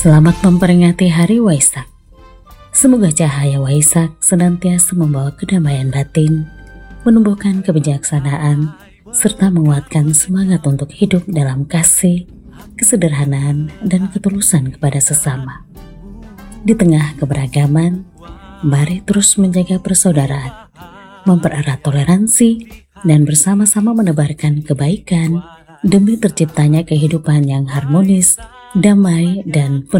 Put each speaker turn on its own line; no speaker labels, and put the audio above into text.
Selamat memperingati Hari Waisak. Semoga cahaya Waisak senantiasa membawa kedamaian batin, menumbuhkan kebijaksanaan, serta menguatkan semangat untuk hidup dalam kasih, kesederhanaan, dan ketulusan kepada sesama. Di tengah keberagaman, mari terus menjaga persaudaraan, mempererat toleransi, dan bersama-sama menebarkan kebaikan demi terciptanya kehidupan yang harmonis, damai, dan penuh